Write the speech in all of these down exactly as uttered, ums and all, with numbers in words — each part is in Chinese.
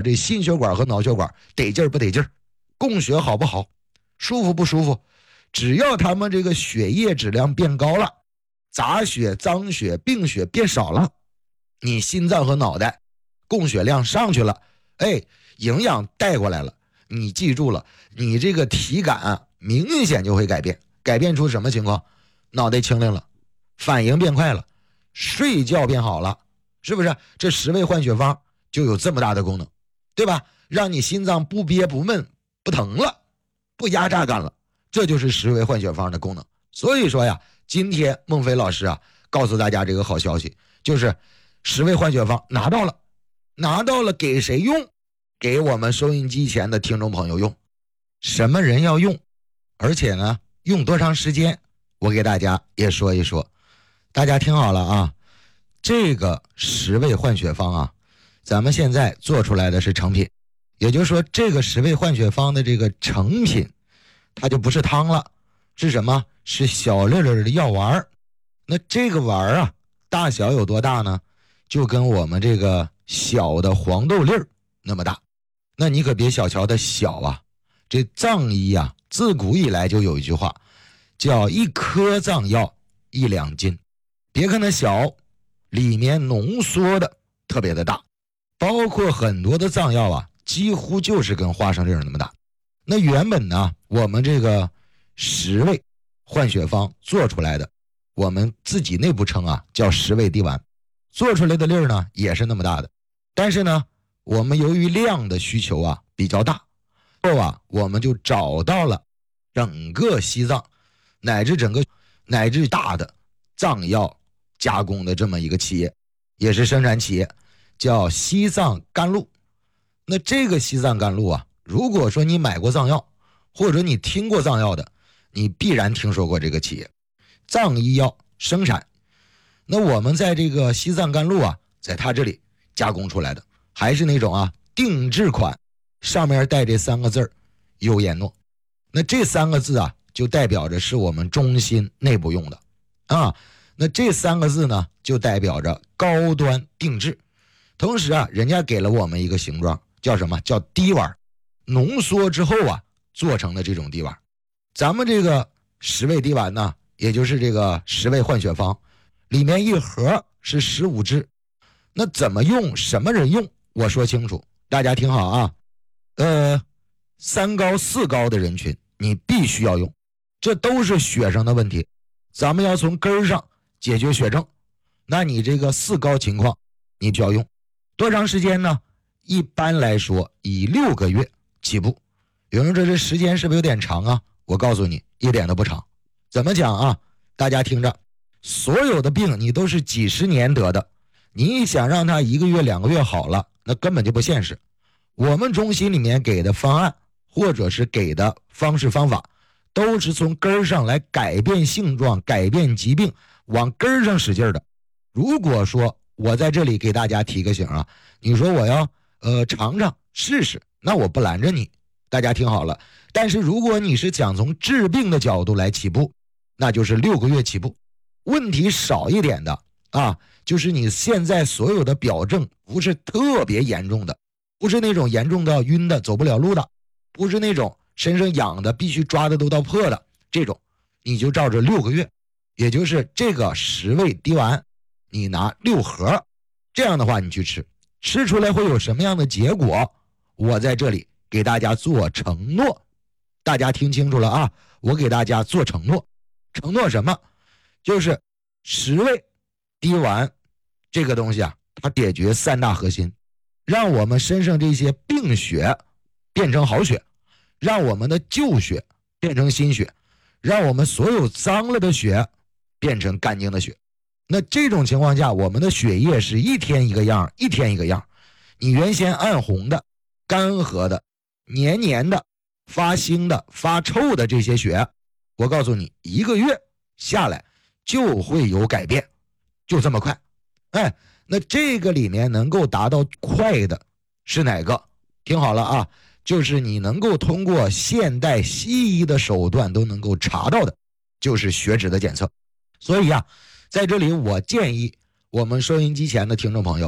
这心血管和脑血管得劲儿不得劲儿，供血好不好，舒服不舒服。只要他们这个血液质量变高了，杂血、脏血、病血变少了，你心脏和脑袋供血量上去了，哎，营养带过来了，你记住了，你这个体感啊明显就会改变。改变出什么情况？脑袋清灵了，反应变快了，睡觉变好了，是不是？这十味换血方就有这么大的功能，对吧？让你心脏不憋不闷不疼了，不压榨干了，这就是十味换血方的功能。所以说呀，今天孟非老师啊告诉大家这个好消息，就是十味换血方拿到了，拿到了给谁用？给我们收音机前的听众朋友用。什么人要用？而且呢，用多长时间？我给大家也说一说。大家听好了啊，这个十味换血方啊，咱们现在做出来的是成品，也就是说这个十味换血方的这个成品它就不是汤了，是什么？是小粒粒的药丸。那这个丸啊大小有多大呢？就跟我们这个小的黄豆粒儿那么大。那你可别小瞧的小啊，这藏医啊自古以来就有一句话叫一颗藏药一两斤。别看它小，里面浓缩的特别的大，包括很多的藏药啊几乎就是跟花生粒那么大。那原本呢我们这个十味换血方做出来的，我们自己内部称啊叫十味滴丸，做出来的粒儿呢也是那么大的。但是呢我们由于量的需求啊比较大，后啊我们就找到了整个西藏乃至整个乃至大的藏药加工的这么一个企业，也是生产企业，叫西藏甘露。那这个西藏甘露啊，如果说你买过藏药或者你听过藏药的，你必然听说过这个企业。藏医药生产，那我们在这个西藏甘露啊在它这里加工出来的，还是那种啊定制款，上面带这三个字儿优颜诺。那这三个字啊就代表着是我们中心内部用的啊，那这三个字呢就代表着高端定制。同时啊人家给了我们一个形状，叫什么？叫滴丸，浓缩之后啊做成的这种滴丸。咱们这个十味滴丸呢，也就是这个十味换血方，里面一盒是十五支。那怎么用，什么人用，我说清楚，大家听好啊。呃，三高四高的人群你必须要用，这都是血上的问题，咱们要从根上解决血症。那你这个四高情况你必须要用多长时间呢？一般来说以六个月起步。有人说这时间是不是有点长啊？我告诉你一点都不长。怎么讲啊？大家听着，所有的病你都是几十年得的，你想让它一个月两个月好了，那根本就不现实。我们中心里面给的方案或者是给的方式方法，都是从根上来改变性状，改变疾病，往根上使劲的。如果说我在这里给大家提个醒啊，你说我要呃尝尝试试，那我不拦着你，大家听好了。但是如果你是想从治病的角度来起步，那就是六个月起步。问题少一点的啊，就是你现在所有的表症不是特别严重的，不是那种严重到晕的走不了路的，不是那种身上痒的必须抓的都到破的，这种你就照着六个月，也就是这个十味滴丸你拿六盒，这样的话你去吃，吃出来会有什么样的结果，我在这里给大家做承诺。大家听清楚了啊，我给大家做承诺。承诺什么？就是十味滴丸这个东西啊，它解决三大核心，让我们身上这些病血变成好血，让我们的旧血变成新血，让我们所有脏了的血变成干净的血。那这种情况下，我们的血液是一天一个样，一天一个样。你原先暗红的、干涸的、黏黏的、发腥的、发臭的这些血，我告诉你，一个月下来就会有改变，就这么快。哎，那这个里面能够达到快的是哪个？听好了啊，就是你能够通过现代西医的手段都能够查到的，就是血脂的检测。所以啊，在这里我建议我们收音机前的听众朋友，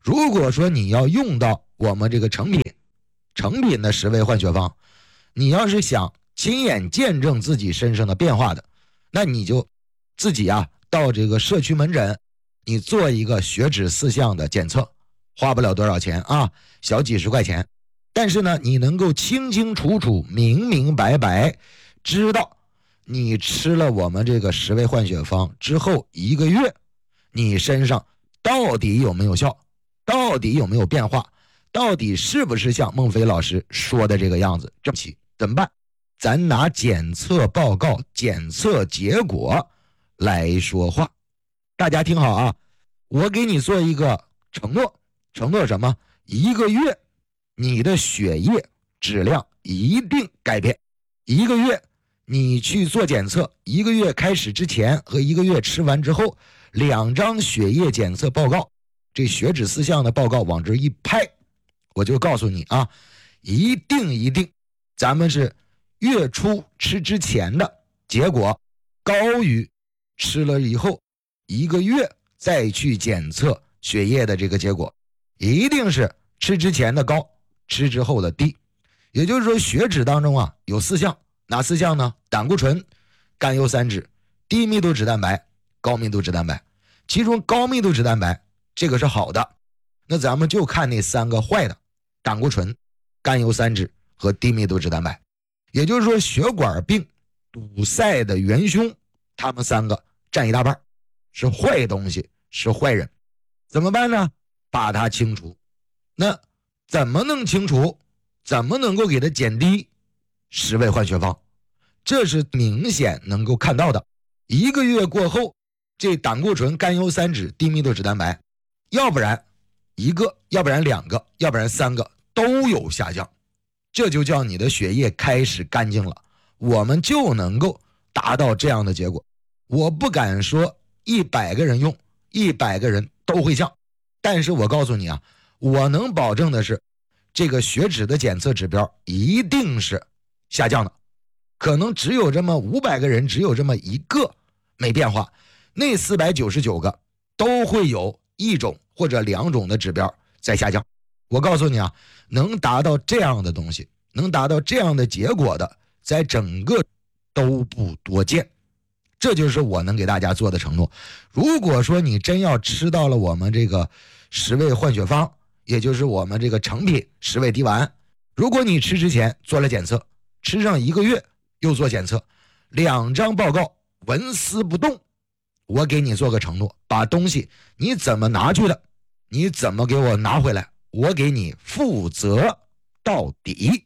如果说你要用到我们这个成品成品的十味换血方，你要是想亲眼见证自己身上的变化的，那你就自己啊到这个社区门诊，你做一个血脂四项的检测，花不了多少钱啊，小几十块钱，但是呢你能够清清楚楚明明白白知道你吃了我们这个十味换血方之后一个月你身上到底有没有效，到底有没有变化，到底是不是像孟非老师说的这个样子。这么起怎么办？咱拿检测报告检测结果来说话。大家听好啊，我给你做一个承诺，承诺什么？一个月你的血液质量一定改变。一个月你去做检测，一个月开始之前和一个月吃完之后，两张血液检测报告，这血脂四项的报告往这一拍，我就告诉你啊，一定一定咱们是月初吃之前的结果高于吃了以后一个月再去检测血液的这个结果，一定是吃之前的高，吃之后的低。也就是说血脂当中啊有四项，哪四项呢？胆固醇、甘油三酯、低密度脂蛋白、高密度脂蛋白。其中高密度脂蛋白这个是好的，那咱们就看那三个坏的，胆固醇、甘油三酯和低密度脂蛋白。也就是说血管病堵塞的元凶，他们三个占一大半，是坏东西，是坏人。怎么办呢？把它清除。那怎么能清除？怎么能够给它减低？十味换血方，这是明显能够看到的。一个月过后，这胆固醇、甘油三酯、低密度脂蛋白，要不然一个，要不然两个，要不然三个都有下降，这就叫你的血液开始干净了，我们就能够达到这样的结果。我不敢说一百个人用一百个人都会降，但是我告诉你啊，我能保证的是这个血脂的检测指标一定是下降的，可能只有这么五百个人只有这么一个没变化，那四百九十九个都会有一种或者两种的指标在下降。我告诉你啊，能达到这样的东西，能达到这样的结果的，在整个都不多见。这就是我能给大家做的承诺。如果说你真要吃到了我们这个十味换血方，也就是我们这个成品十味滴丸，如果你吃之前做了检测，吃上一个月又做检测，两张报告纹丝不动，我给你做个承诺，把东西你怎么拿去的，你怎么给我拿回来，我给你负责到底。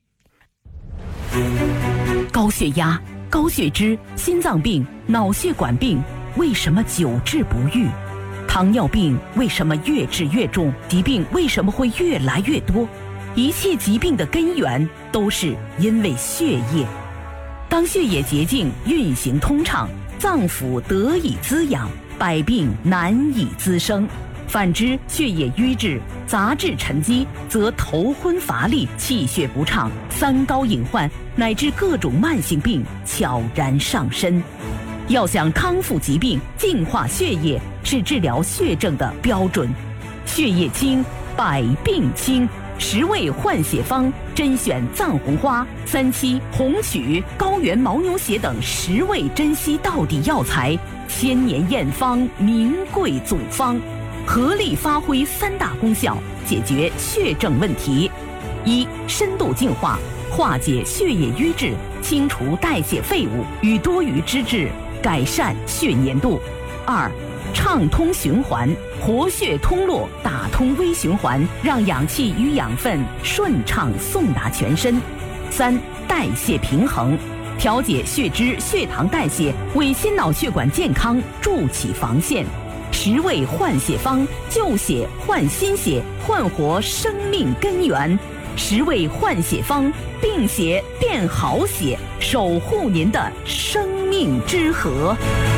高血压、高血脂、心脏病、脑血管病为什么久治不愈？糖尿病为什么越治越重？疾病为什么会越来越多？一切疾病的根源都是因为血液。当血液洁净运行通畅，脏腑得以滋养，百病难以滋生。反之，血液瘀滞、杂质沉积，则头昏乏力、气血不畅、三高隐患乃至各种慢性病悄然上身。要想康复疾病、净化血液，是治疗血症的标准。血液清，百病清。十味换血方甄选藏红花、三七、红曲、高原牦牛血等十味珍稀到底药材，千年验方，名贵组方，合力发挥三大功效，解决血症问题：一、深度净化，化解血液瘀滞，清除代谢废物与多余脂质，改善血粘度；二、畅通循环，活血通络，打通微循环，让氧气与养分顺畅送达全身；三、代谢平衡，调节血脂、血糖代谢，为心脑血管健康筑起防线。十味换血方，救血换新血，焕活生命根源。十味换血方，病血变好血，守护您的生命之河。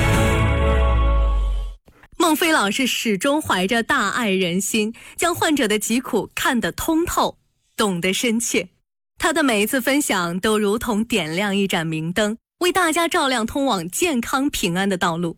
孟非老师始终怀着大爱人心，将患者的疾苦看得通透，懂得深切。他的每一次分享都如同点亮一盏明灯，为大家照亮通往健康平安的道路。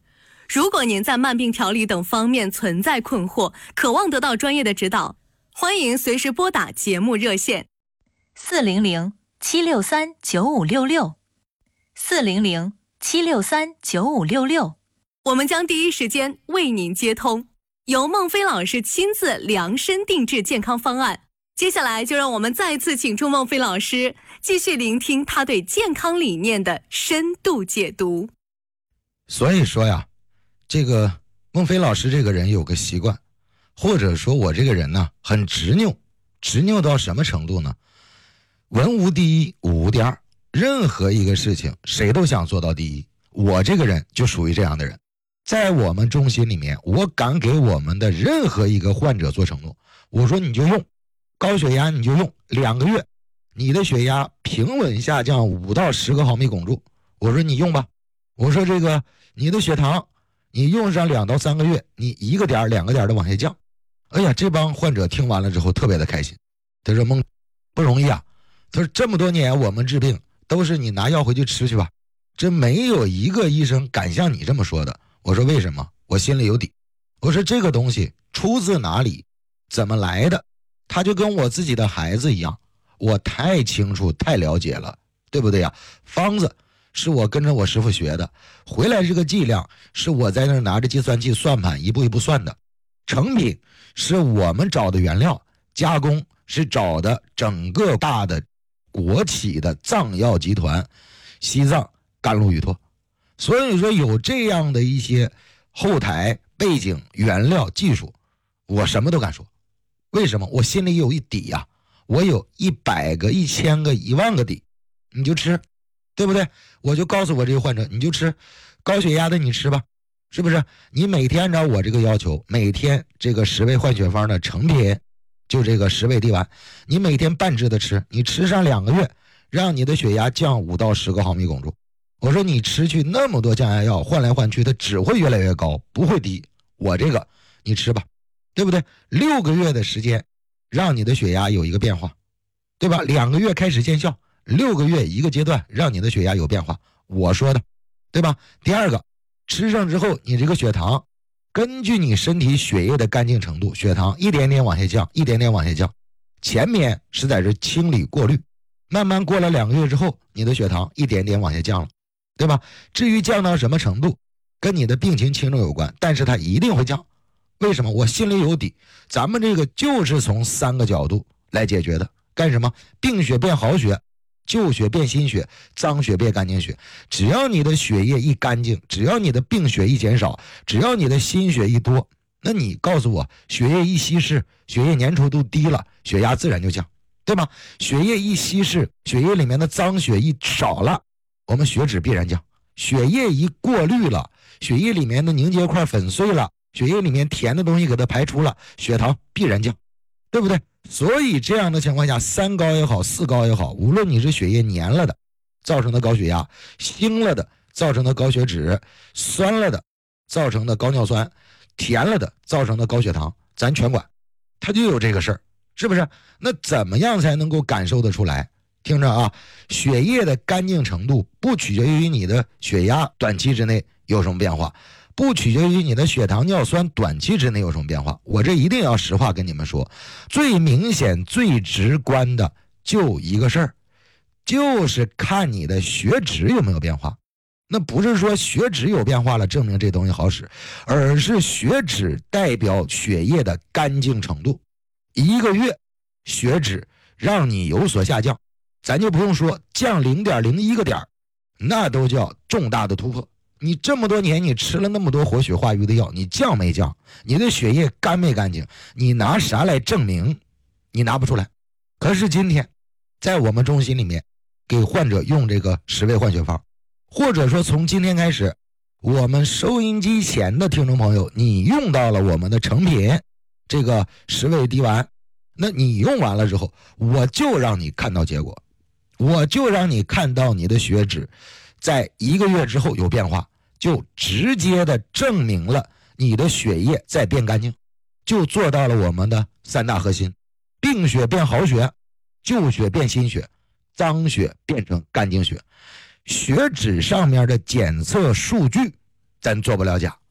如果您在慢病调理等方面存在困惑，渴望得到专业的指导，欢迎随时拨打节目热线四零零七六三九五六六四零零七六三九五六六， 我们将第一时间为您接通，由孟非老师亲自量身定制健康方案。接下来就让我们再次请出孟非老师，继续聆听他对健康理念的深度解读。 所以说呀，这个孟非老师这个人有个习惯，或者说我这个人呢很执拗，执拗到什么程度呢？文无第一，武无第二，任何一个事情谁都想做到第一，我这个人就属于这样的人。在我们中心里面，我敢给我们的任何一个患者做承诺，我说你就用高血压，你就用两个月，你的血压平稳下降五到十个毫米汞柱，我说你用吧。我说这个你的血糖，你用上两到三个月，你一个点两个点的往下降。哎呀，这帮患者听完了之后特别的开心。他说孟不容易啊，他说这么多年我们治病都是你拿药回去吃去吧，这没有一个医生敢像你这么说的。我说为什么？我心里有底。我说这个东西出自哪里，怎么来的，他就跟我自己的孩子一样，我太清楚太了解了，对不对呀？方子是我跟着我师傅学的，回来这个剂量是我在那拿着计算器算盘一步一步算的，成品是我们找的原料，加工是找的整个大的国企的藏药集团西藏甘露雨托。所以说有这样的一些后台背景原料技术，我什么都敢说。为什么？我心里有一底呀、啊，我有一百个一千个一万个底，你就吃，对不对？我就告诉我这个患者，你就吃高血压的，你吃吧，是不是？你每天按照我这个要求，每天这个十味换血方的成品，就这个十味地丸，你每天半支的吃，你吃上两个月，让你的血压降五到十个毫米汞柱。我说你吃去那么多降压药，换来换去它只会越来越高，不会低。我这个你吃吧，对不对？六个月的时间让你的血压有一个变化，对吧？两个月开始见效，六个月一个阶段让你的血压有变化，我说的，对吧？第二个，吃上之后你这个血糖根据你身体血液的干净程度，血糖一点点往下降，一点点往下降，前面是在这清理过滤，慢慢过了两个月之后，你的血糖一点点往下降了，对吧？至于降到什么程度跟你的病情轻重有关，但是它一定会降。为什么？我心里有底，咱们这个就是从三个角度来解决的。干什么？病血变好血，旧血变新血，脏血变干净血。只要你的血液一干净，只要你的病血一减少，只要你的新血一多，那你告诉我，血液一稀释，血液粘稠度低了，血压自然就降，对吗？血液一稀释，血液里面的脏血一少了，我们血脂必然降。血液一过滤了，血液里面的凝结块粉碎了，血液里面甜的东西给它排出了，血糖必然降，对不对？所以这样的情况下，三高也好，四高也好，无论你是血液粘了的造成的高血压，腥了的造成的高血脂，酸了的造成的高尿酸，甜了的造成的高血糖，咱全管，它就有这个事儿，是不是？那怎么样才能够感受得出来？听着啊，血液的干净程度不取决于你的血压短期之内有什么变化，不取决于你的血糖尿酸短期之内有什么变化。我这一定要实话跟你们说，最明显最直观的就一个事儿，就是看你的血脂有没有变化。那不是说血脂有变化了证明这东西好使，而是血脂代表血液的干净程度。一个月血脂让你有所下降，咱就不用说降 零点零一 个点，那都叫重大的突破。你这么多年你吃了那么多活血化瘀的药，你降没降？你的血液干没干净？你拿啥来证明？你拿不出来。可是今天在我们中心里面给患者用这个十味换血方，或者说从今天开始，我们收音机前的听众朋友，你用到了我们的成品这个十味地丸，那你用完了之后，我就让你看到结果，我就让你看到你的血脂在一个月之后有变化，就直接的证明了你的血液在变干净，就做到了我们的三大核心：病血变好血，旧血变新血，脏血变成干净血。血脂上面的检测数据咱做不了假，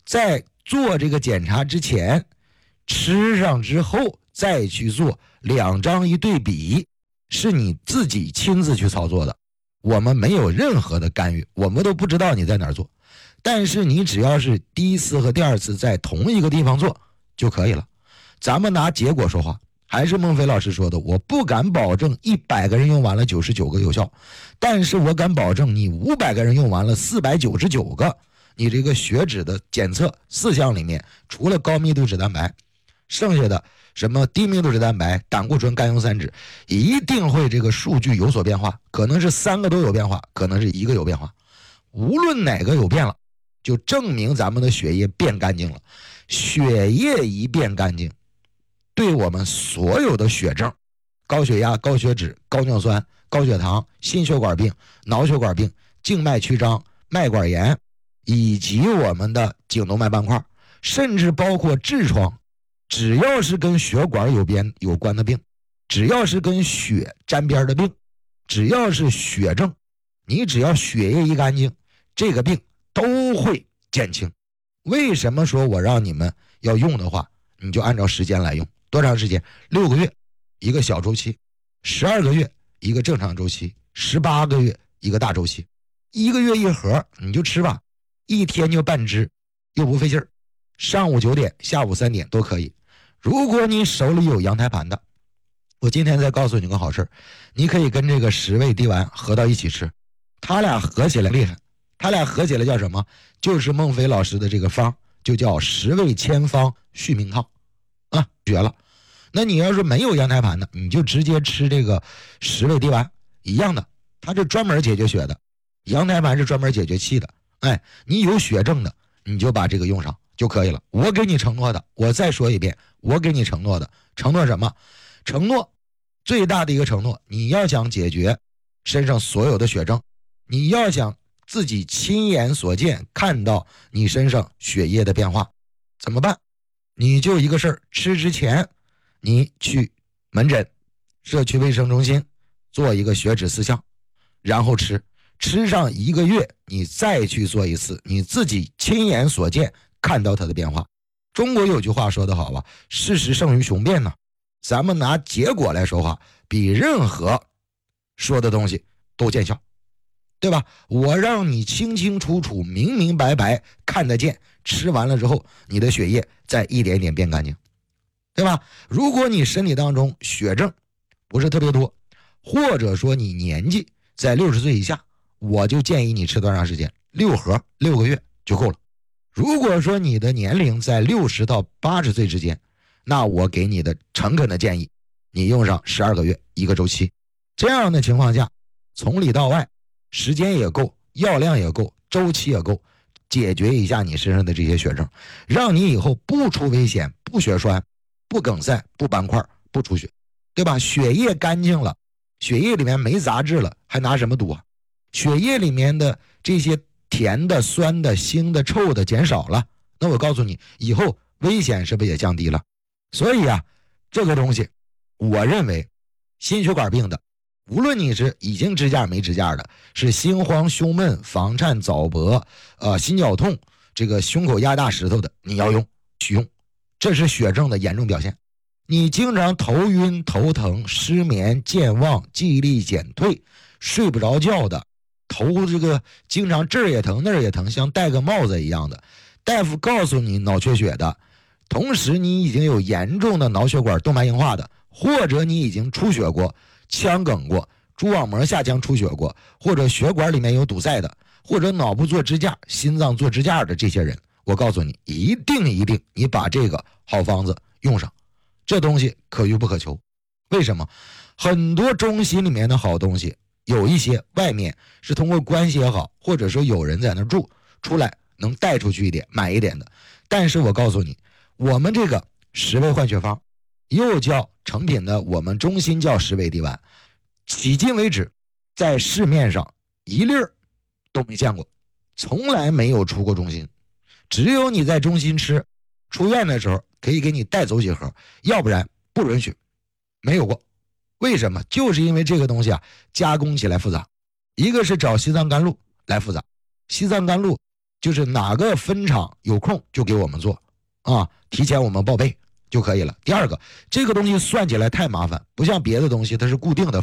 在做这个检查之前，吃上之后再去做，两张一对比，是你自己亲自去操作的，我们没有任何的干预，我们都不知道你在哪儿做，但是你只要是第一次和第二次在同一个地方做就可以了。咱们拿结果说话，还是孟非老师说的，我不敢保证一百个人用完了九十九个有效，但是我敢保证你五百个人用完了四百九十九个，你这个血脂的检测四项里面，除了高密度脂蛋白，剩下的什么低密度脂蛋白、胆固醇、甘油三酯，一定会这个数据有所变化，可能是三个都有变化，可能是一个有变化，无论哪个有变了，就证明咱们的血液变干净了。血液一变干净，对我们所有的血症，高血压、高血脂、高尿酸、高血糖、心血管病、脑血管病、静脉曲张、脉管炎，以及我们的颈动脉斑块，甚至包括痔疮，只要是跟血管有边有关的病，只要是跟血沾边的病，只要是血症，你只要血液一干净，这个病都会减轻。为什么说我让你们要用的话，你就按照时间来用？多长时间？六个月一个小周期，十二个月一个正常周期，十八个月一个大周期。一个月一盒你就吃吧，一天就半支，又不费劲儿，上午九点下午三点都可以。如果你手里有羊胎盘的，我今天再告诉你个好事，你可以跟这个十味地丸合到一起吃，他俩合起来厉害，他俩合起来叫什么？就是孟非老师的这个方，就叫十味千方续命汤啊，绝了。那你要是没有羊胎盘的，你就直接吃这个十味地丸一样的，它是专门解决血的，羊胎盘是专门解决气的。哎，你有血症的，你就把这个用上就可以了。我给你承诺的，我再说一遍，我给你承诺的，承诺什么？承诺最大的一个承诺，你要想解决身上所有的血症，你要想自己亲眼所见看到你身上血液的变化，怎么办？你就一个事儿，吃之前你去门诊社区卫生中心做一个血脂四项，然后吃吃上一个月，你再去做一次，你自己亲眼所见看到它的变化。中国有句话说得好吧，事实胜于雄辩呢。咱们拿结果来说话，比任何说的东西都见效，对吧？我让你清清楚楚明明白白看得见，吃完了之后你的血液再一点点变干净，对吧？如果你身体当中血症不是特别多，或者说你年纪在六十岁以下，我就建议你吃多长时间？六盒六个月就够了。如果说你的年龄在六十到八十岁之间，那我给你的诚恳的建议，你用上十二个月一个周期。这样的情况下，从里到外时间也够，药量也够，周期也够，解决一下你身上的这些血症，让你以后不出危险，不血栓，不梗塞，不斑块，不出血，对吧？血液干净了，血液里面没杂质了，还拿什么赌啊？血液里面的这些甜的、酸的、腥的、臭的减少了，那我告诉你，以后危险是不是也降低了？所以啊，这个东西我认为心血管病的，无论你是已经支架没支架的，是心慌胸闷、房颤早搏、呃心绞痛，这个胸口压大石头的，你要用去用，这是血症的严重表现。你经常头晕头疼、失眠健忘、记忆力减退、睡不着觉的，头这个经常这儿也疼那儿也疼，像戴个帽子一样的，大夫告诉你脑缺血的，同时你已经有严重的脑血管动脉硬化的，或者你已经出血过、腔梗过、蛛网膜下腔出血过，或者血管里面有堵塞的，或者脑部做支架、心脏做支架的这些人，我告诉你，一定一定你把这个好方子用上，这东西可遇不可求。为什么？很多中心里面的好东西，有一些外面是通过关系也好，或者说有人在那住，出来能带出去一点买一点的，但是我告诉你，我们这个十味换血方又叫成品的，我们中心叫十味地丸，迄今为止在市面上一粒儿都没见过，从来没有出过中心，只有你在中心吃，出院的时候可以给你带走几盒，要不然不允许，没有过。为什么？就是因为这个东西啊，加工起来复杂，一个是找西藏甘露来复杂，西藏甘露就是哪个分厂有空就给我们做啊，提前我们报备就可以了。第二个，这个东西算起来太麻烦，不像别的东西它是固定的